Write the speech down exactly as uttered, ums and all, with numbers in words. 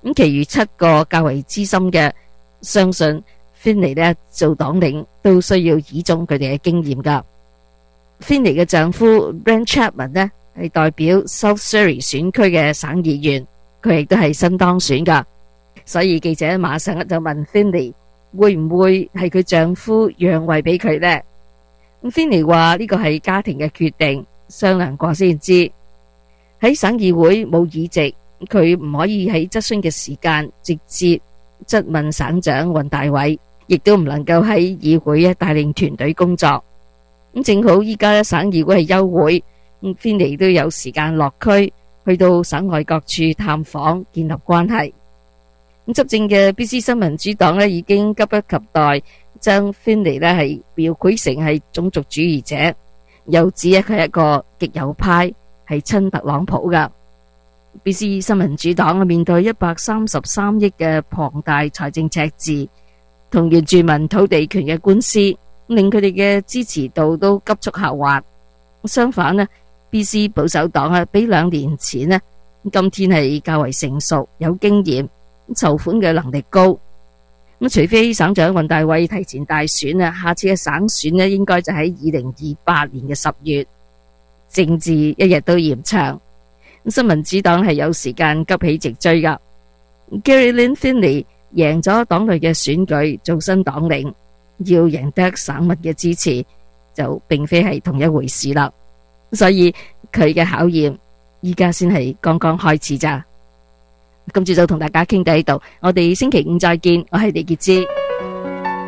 咁其餘七個較為資深嘅，相信 Finley 呢做黨領都需要倚重佢哋嘅經驗噶。Finley 嘅丈夫 Brent Chapman 呢係代表 South Surrey 選區嘅省議員，佢亦都係新當選噶。所以記者馬上就問 Finley 會唔會係佢丈夫讓位俾佢呢？咁 Finley 話呢個係家庭嘅決定，商量過先知。喺省議會冇議席，佢唔可以喺質詢嘅時間直接質問省長尹大偉，亦都唔能夠喺議會帶領團隊工作。咁正好依家省議會係休會，咁 Finley 都有時間落區去到省外各處探訪，建立關係。咁執政嘅 B C 新民主黨呢已經急不及待將 Finley 呢係描繪成係種族主義者，又指佢係一個極右派，係親特朗普噶。B C 新民主黨面對一百三十三億嘅龐大財政赤字，同原住民土地權嘅官司，令佢哋嘅支持度都急速下滑。相反呢 B C 保守黨啊，比兩年前呢，今天係較為成熟，有經驗，籌款嘅能力高。咁除非省長尹大偉提前大選啊，下次嘅省選呢，應該就喺二零二八年嘅十月。政治一日都嫌長，新民主黨係有時間急起直追噶。Gary-Lynne Finley 贏咗黨內嘅選舉，做新黨領，要贏得省民嘅支持，就並非係同一回事啦。所以佢嘅考驗依家先係剛剛開始咋。今朝就同大家傾到呢度，我哋星期五再見，我係李潔芝。